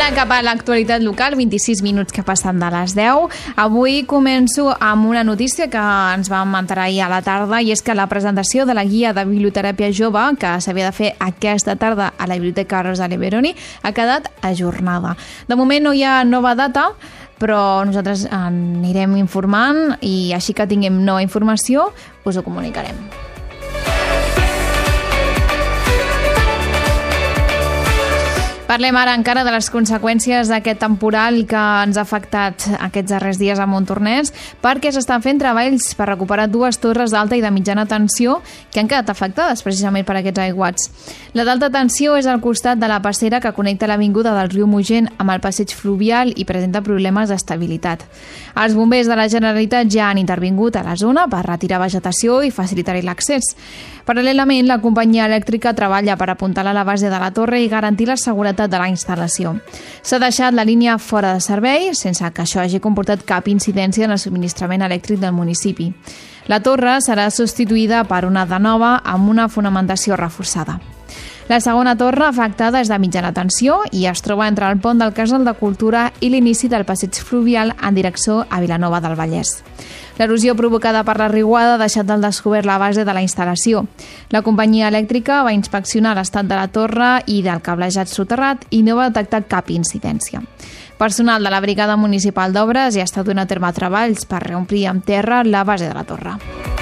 ara cap a l'actualitat local, 26 minuts que passen de les 10. Avui començo amb una notícia que ens vam enterar ahir a la tarda, i és que la presentació de la guia de biblioteràpia jove, que s'havia de fer aquesta tarda a la Biblioteca Rosa Leveroni, ha quedat ajornada. De moment no hi ha nova data, però nosaltres anirem informant i així que tinguem nova informació us ho comunicarem. Parlem ara encara de les conseqüències d'aquest temporal que ens ha afectat aquests darrers dies a Montornès, perquè s'estan fent treballs per recuperar dues torres d'alta i de mitjana tensió que han quedat afectades precisament per aquests aiguats. La d'alta tensió és al costat de la passera que connecta l'avinguda del riu Mogent amb el passeig fluvial i presenta problemes d'estabilitat. Els bombers de la Generalitat ja han intervingut a la zona per retirar vegetació i facilitar-hi l'accés. Paral·lelament, la companyia elèctrica treballa per apuntalar la base de la torre i garantir la seguretat de la instal·lació. S'ha deixat la línia fora de servei, sense que això hagi comportat cap incidència en el subministrament elèctric del municipi. La torre serà substituïda per una de nova amb una fonamentació reforçada. La segona torre afectada és de mitjana tensió i es troba entre el pont del Casal de Cultura i l'inici del passeig fluvial en direcció a Vilanova del Vallès. L'erosió provocada per la riuada ha deixat al descobert la base de la instal·lació. La companyia elèctrica va inspeccionar l'estat de la torre i del cablejat soterrat i no va detectar cap incidència. Personal de la Brigada Municipal d'Obres ja està donant a terme treballs per reomplir amb terra la base de la torre.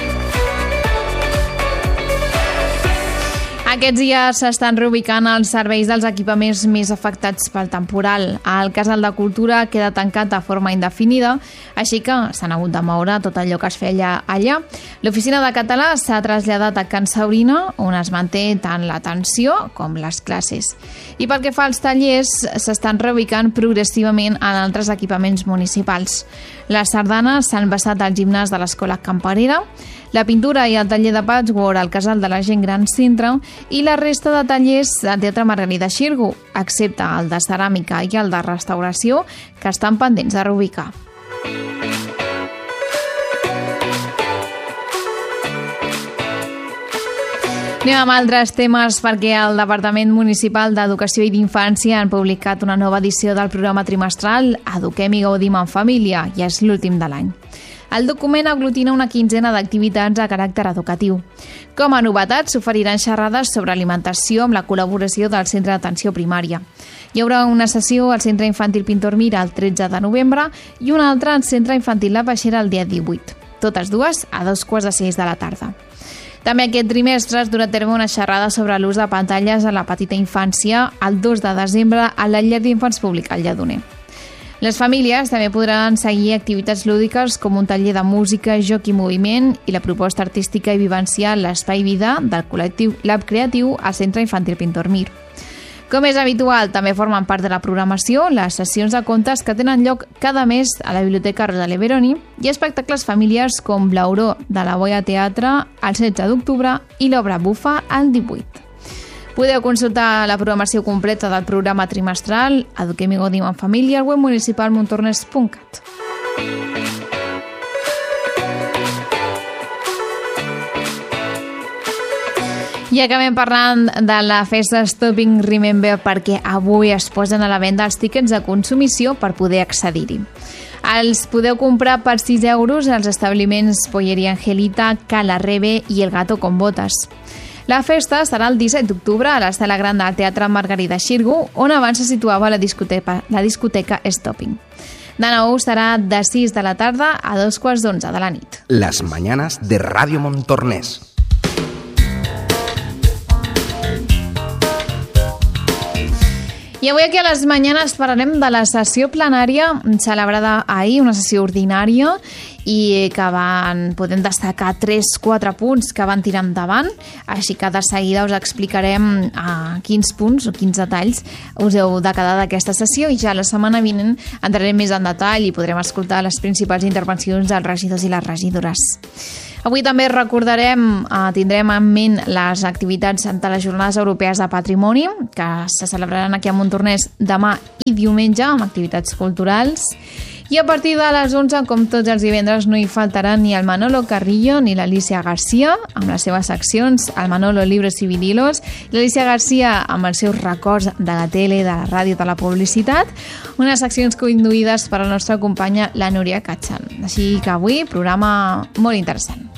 Aquests dies s'estan reubicant els serveis dels equipaments més afectats pel temporal. El Casal de Cultura queda tancat de forma indefinida, així que s'han hagut de moure tot allò que es feia allà. L'oficina de català s'ha traslladat a Can Saurina, on es manté tant l'atenció com les classes. I pel que fa als tallers, s'estan reubicant progressivament en altres equipaments municipals. Les sardanes s'han basat al gimnàs de l'Escola Camperera, la pintura i el taller de patchwork al Casal de la Gent Gran Centre i la resta de tallers al Teatre Margarida Xirgu, excepte el de ceràmica i el de restauració, que estan pendents de reubicar. Anem amb altres temes perquè el Departament Municipal d'Educació i d'Infància han publicat una nova edició del programa trimestral Eduquem i Gaudim en Família, i és l'últim de l'any. El document aglutina una quinzena d'activitats a caràcter educatiu. Com a novetat, s'oferiran xerrades sobre alimentació amb la col·laboració del Centre d'Atenció Primària. Hi haurà una sessió al Centre Infantil Pintor Mir el 13 de novembre i una altra al Centre Infantil La Peixera el dia 18. Totes dues a 5:45 de la tarda. També aquest trimestre es durà a terme una xerrada sobre l'ús de pantalles a la petita infància el 2 de desembre a la llar d'infants pública al Lledoner. Les famílies també podran seguir activitats lúdiques com un taller de música, joc i moviment i la proposta artística i vivencial L'Espai Vida del col·lectiu Lab Creatiu al Centre Infantil Pintor Mir. Com és habitual, també formen part de la programació les sessions de contes que tenen lloc cada mes a la Biblioteca Rosa Leveroni i espectacles familiars com L'Auró de la Boia Teatre el 16 d'octubre i l'Obra Bufa el 18. Podeu consultar la programació completa del programa trimestral Eduquem i Gaudim en Família al web municipal montornès.cat. I acabem parlant de la festa Stopping Remember perquè avui es posen a la venda els tíquets de consumició per poder accedir-hi. Els podeu comprar per 6 euros als establiments Polleria Angelita, Cala Rebe i El Gato con Botas. La festa serà el 17 d'octubre a la Sala Gran del Teatre Margarida Xirgu, on abans se situava la discoteca Stopping. De nou serà de 6 de la tarda a 11:15 de la nit. Las mañanas de Radio Montornès. I avui aquí a les Mañanes parlarem de la sessió plenària celebrada ahir, una sessió ordinària, i que podem destacar 3-4 punts que van tirar endavant, així que de seguida us explicarem quins punts o quins detalls us heu de quedar d'aquesta sessió i ja la setmana vinent entrarem més en detall i podrem escoltar les principals intervencions dels regidors i les regidores. Avui també tindrem en ment les activitats de les Jornades Europees de Patrimoni, que se celebraran aquí a Montornès demà i diumenge amb activitats culturals. I a partir de les 11, com tots els divendres, no hi faltaran ni el Manolo Carrillo ni l'Alicia Garcia, amb les seves seccions, el Manolo Libros y Vinilos, l'Alicia Garcia amb els seus records de la tele, de la ràdio, de la publicitat, unes seccions conduïdes per la nostra companya, la Núria Catxan. Així que avui, programa molt interessant.